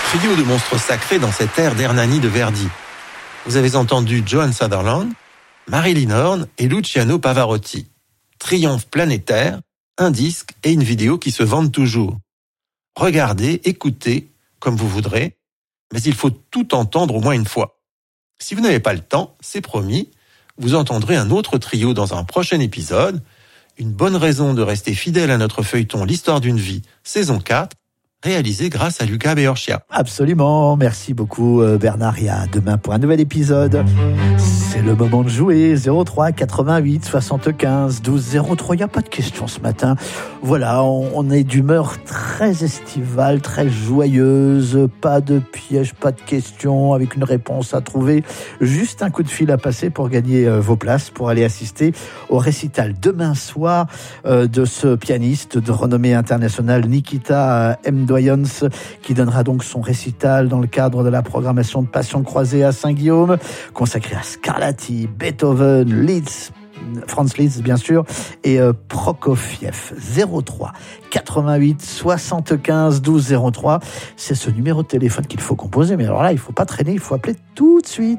Trio de monstres sacrés dans cette ère d'Hernani de Verdi. Vous avez entendu Joan Sutherland, Marilyn Horne et Luciano Pavarotti. Triomphe planétaire, un disque et une vidéo qui se vendent toujours. Regardez, écoutez, comme vous voudrez, mais il faut tout entendre au moins une fois. Si vous n'avez pas le temps, c'est promis, vous entendrez un autre trio dans un prochain épisode. Une bonne raison de rester fidèle à notre feuilleton L'Histoire d'une vie, saison 4, réalisé grâce à Luca Beorcia. Absolument, merci beaucoup Bernard, et à demain pour un nouvel épisode. C'est le moment de jouer, 03 88 75 12 03, il n'y a pas de questions ce matin. Voilà, on est d'humeur très estivale, très joyeuse, pas de piège, pas de questions, avec une réponse à trouver, juste un coup de fil à passer pour gagner vos places, pour aller assister au récital demain soir de ce pianiste de renommée internationale, Nikita Doyens, qui donnera donc son récital dans le cadre de la programmation de Passion croisée à Saint-Guillaume, consacré à Scarlatti, Beethoven, Liszt, Franz Liszt bien sûr, et Prokofiev. 03 88 75 12 03, c'est ce numéro de téléphone qu'il faut composer, mais alors là il faut pas traîner, il faut appeler tout de suite.